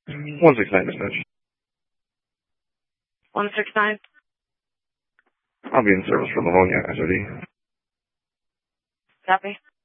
169 dispatch. 169. I'll be in service for Livonia, SOD. Copy.